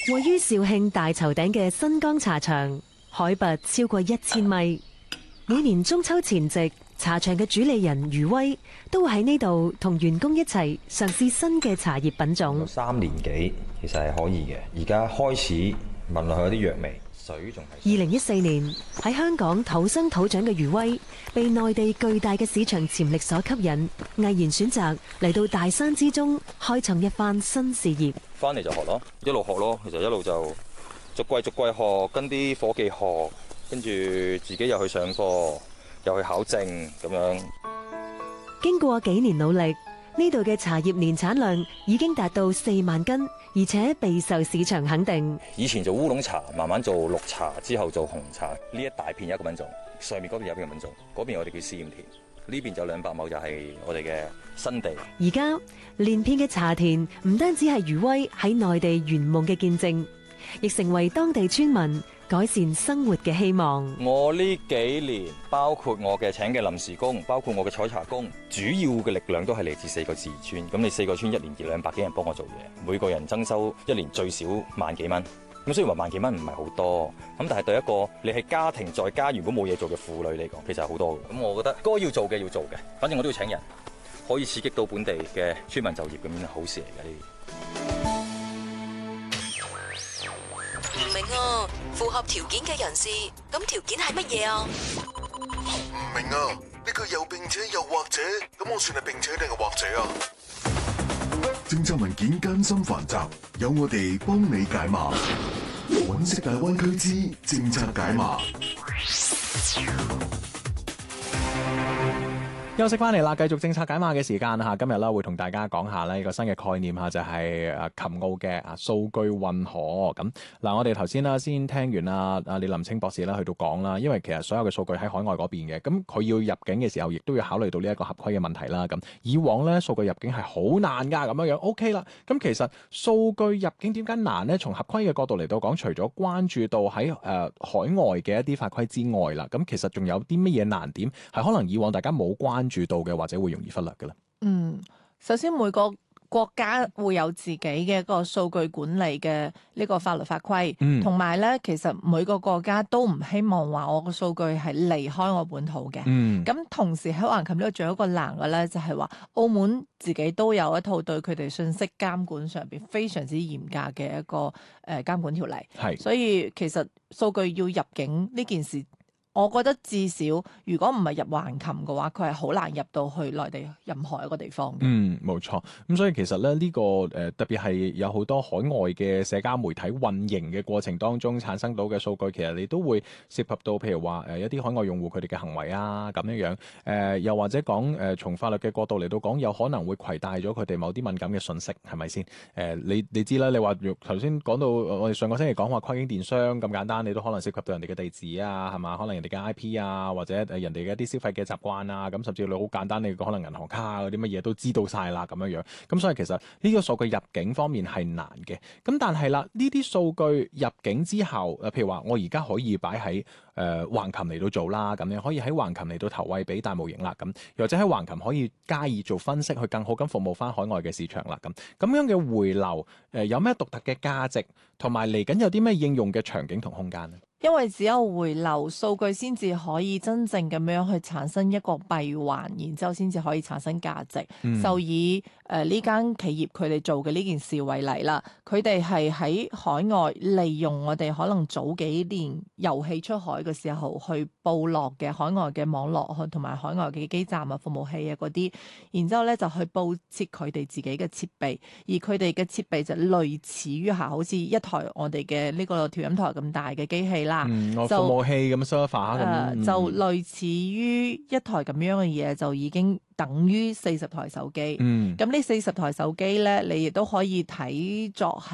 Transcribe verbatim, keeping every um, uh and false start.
位於肇慶大頭頂嘅新江茶場，海拔超過一千米。每年中秋前夕，茶場嘅主理人余威都會喺呢度同員工一齊嘗試新嘅茶葉品種。 三年幾其實係可以嘅，而家開始聞落去有啲藥味，水仲係。 二零一四年喺香港土生土長嘅余威，被內地巨大嘅市場潛力所吸引，毅然選擇嚟到大山之中開創一番新事業。 翻嚟就學咯，一路學咯，其實一路就逐季逐季學，跟啲伙計學，跟住自己又去上課，又去考證咁樣。 經過幾年努力，呢度嘅茶葉年產量已經達到四萬斤，而且備受市場肯定。 以前做烏龍茶，慢慢做綠茶，之後做紅茶。呢一大片有一個品種，上面嗰邊有邊個品種，嗰邊我哋叫試驗田，呢邊就兩百畝就係我哋嘅新地。 而家連片嘅茶田唔單止係余威喺內地圓夢嘅見證，亦成為當地村民改善生活嘅希望。 我呢幾年，包括我嘅請嘅臨時工，包括我嘅採茶工，主要嘅力量都係嚟自四個自然村。咁你四個村一年二兩百幾人幫我做嘢，每個人增收一年最少萬幾蚊。咁雖然話萬幾蚊唔係好多，咁但係對一個你係家庭在家如果冇嘢做嘅婦女嚟講，其實係好多嘅。咁我覺得該要做嘅要做嘅，反正我都要請人，可以刺激到本地嘅村民就業，咁樣係好事嚟嘅呢啲。 唔明啊，符合條件嘅人士，咁條件係乜嘢啊？ 唔明啊，呢個又並且又或者，咁我算係並且定係或者啊？政策文件艱辛繁雜，有我哋幫你解碼。揾食大灣區之政策解碼。 休息翻嚟啦，繼續政策解碼嘅時間嚇。今日啦會同大家講下呢個新嘅概念嚇，就係誒琴澳嘅啊數據運河。咁嗱，我哋頭先啦先聽完啊啊李林清博士啦去到講啦，因為其實所有嘅數據喺海外嗰邊嘅，咁佢要入境嘅時候，亦都要考慮到呢一個合規嘅問題啦。咁以往咧數據入境係好難㗎，咁樣樣 OK 啦。咁其實數據入境點解難呢？從合規嘅角度嚟到講，除咗關注到喺誒、呃、海外嘅一啲法規之外啦，咁其實仲有啲乜嘢難點係可能以往大家冇關注到嘅，或者會容易忽略嘅咧。 嗯，首先每個國家會有自己嘅一個數據管理嘅呢個法律法規，同埋咧，其實每個國家都唔希望話我個數據係離開我本土嘅。咁、嗯、同時喺橫琴呢度仲有一個難嘅咧，就係話澳門自己都有一套對佢哋信息監管上邊非常之嚴格嘅一個誒監管條例。係，所以其實數據要入境呢件事，我覺得至少如果唔係入橫琴嘅話，佢係好難入到去內地任何一個地方嘅。嗯，冇錯。咁所以其實咧呢、呢個誒、呃、特別係有好多海外嘅社交媒體運營嘅過程當中產生到嘅數據，其實你都會涉及到譬如話誒、呃、一啲海外用戶佢哋嘅行為啊咁樣樣。誒、呃、又或者講誒、呃、從法律嘅角度嚟到講，有可能會攜帶咗佢哋某啲敏感嘅信息，係咪先？誒、呃、你你知啦，你話頭先講到我哋上個星期講話跨境電商咁簡單，你都可能涉及到人哋嘅地址啊，係嘛？可能嘅 I P 啊，或者誒人哋嘅一啲消費嘅習慣啊，咁甚至你好簡單，你可能銀行卡嗰啲乜嘢都知道晒啦，咁樣樣。咁所以其實呢個數據入境方面係難嘅。咁但係啦，呢啲數據入境之後，誒譬如話我而家可以擺喺誒橫琴嚟到做啦，咁樣可以喺橫琴嚟到投餵俾大模型啦，咁又或者喺橫琴可以加以做分析，去更好咁服務翻海外嘅市場啦，咁咁樣嘅回流誒有咩獨特嘅價值，同埋嚟緊有啲咩應用嘅場景同空間呢？因為只有回流數據先至可以真正咁樣去產生一個閉環，然之後先至可以產生價值。嗯、就以誒呢間企業佢哋做嘅呢件事為例啦，佢哋係喺海外利用我哋可能早幾年遊戲出海嘅時候去布落嘅海外嘅網絡同埋海外嘅基站啊、服務器啊嗰啲，然之後咧就去佈設佢哋自己嘅設備，而佢哋嘅設備就類似於下好似一台我哋嘅呢個調音台咁大嘅機器啦。嗯，我服務器咁 server 咁，就類似於一台咁樣嘅嘢，就已經等於四十台手機。嗯，咁呢四十台手機咧，你亦都可以睇作係